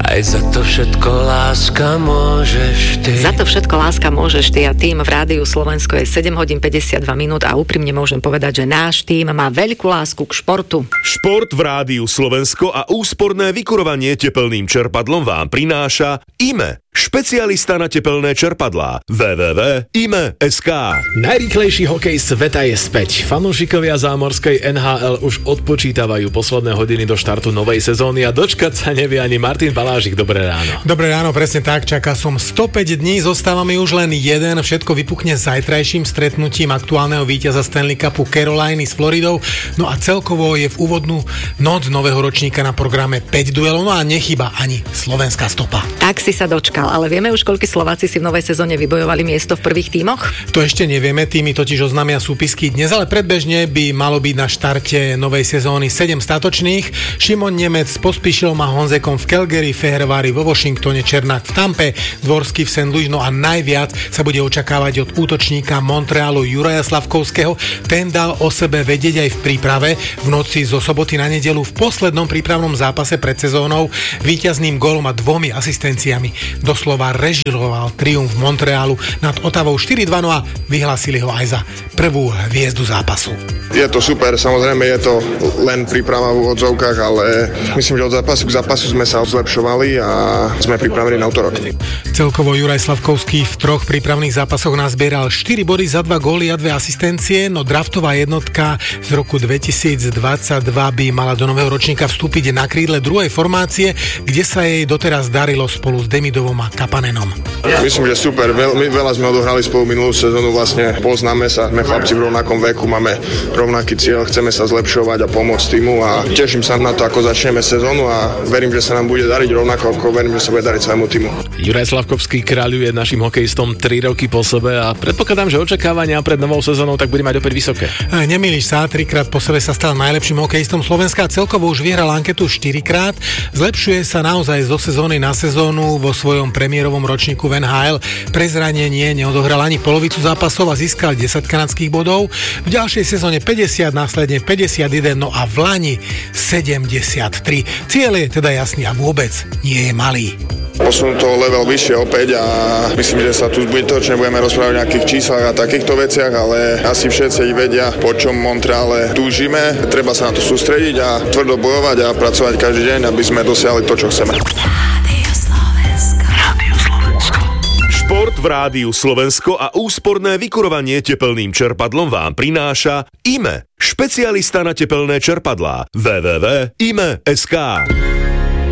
Aj za to všetko, láska, môžeš ty. Za to všetko, láska, môžeš ty a tým v Rádiu Slovensko je 7 hodín 52 minút a úprimne môžem povedať, že náš tým má veľkú lásku k športu. Šport v Rádiu Slovensko a úsporné vykurovanie tepelným čerpadlom vám prináša IME, špecialista na tepelné čerpadlá. www.ime.sk. Najrýchlejší hokej sveta je späť. Fanúšikovia zámorskej NHL už odpočítavajú posledné hodiny do štartu novej sezóny a dočkať sa nevie ani Martin Balážik. Dobré ráno. Dobré ráno, presne tak. Čaká som 105 dní, zostávame už len jeden. Všetko vypukne zajtrajším stretnutím aktuálneho víťaza Stanley Cupu Caroliny s Floridou. No a celkovo je v úvodnú noc nového ročníka na programe 5 duelov. No a nechýba ani slovenská stopa. Tak si sa dočkal, ale vieme už, koľko Slováci si v novej sezóne vybojovali miesto v prvých tímoch? To ešte nevieme, týmy totiž oznámia súpisky dnes, ale predbežne by malo byť na štarte novej sezóny 7 statočných. Šimon Nemec s Pospíšilom a Honzekom v Calgary, Fehervári vo Washingtone, Černák v Tampe, Dvorský v St. Louis, no a najviac sa bude očakávať od útočníka Montrealu Juraja Slavkovského. Ten dal o sebe vedieť aj v príprave. V noci zo soboty na nedeľu v poslednom prípravnom zápase pred sezónou víťazným gólom a 2 asistenciami doslova režiroval triumf Montrealu nad Ottawou 4-2, no a vyhlásili ho aj za prvú hviezdu zápasu. Je to super, samozrejme je to len príprava v odzovkách, ale myslím, že od zápasu k zápasu sme sa zlepšovali a sme pripravení na útorok. Celkovo Juraj Slavkovský v 3 prípravných zápasoch nazbieral 4 body za 2 góly a 2 asistencie, no draftová jednotka z roku 2022 by mala do nového ročníka vstúpiť na krídle druhej formácie, kde sa jej doteraz darilo spolu s Demidovom a Kapanenom. Myslím, že super, veľa sme odohrali spolu minulú sezónu, vlastne poznáme sa, sme chlapci v rovnakom veku, máme rovnaký cieľ, chceme sa zlepšovať a pomôcť týmu a teším sa na to, ako začneme sezónu a verím, že sa nám bude dariť rovnako, ako verím, že sa bude dariť celému týmu. Juraj Slavkovský kráľuje našim hokejistom 3 roky po sebe a predpokladám, že očakávania pred novou sezónou tak bude mať opäť vysoké. Nemýliš sa, 3-krát po sebe sa stal najlepším hokejistom Slovenska a celkovo už vyhral anketu 4-krát. Zlepšuje sa naozaj zo sezóny na sezónu vo svojom premiérovom ročníku v NHL. Pre zranenie neodohral ani polovicu zápasov a získal 10 kanadských bodov. V ďalšej sezóne 50, následne 51, no a v lani 73. Cieľ je teda jasný a vôbec nie je malý. Posunú to level vyššie opäť a myslím, že sa tu zbytočne budeme rozprávať o nejakých číslach a takýchto veciach, ale asi všetci vedia, po čom Montreale túžime. Treba sa na to sústrediť a tvrdo bojovať a pracovať každý deň, aby sme dosiahli to, čo chceme. Šport v Rádiu Slovensko a úsporné vykurovanie tepelným čerpadlom vám prináša IME, špecialista na tepelné čerpadlá. www.ime.sk.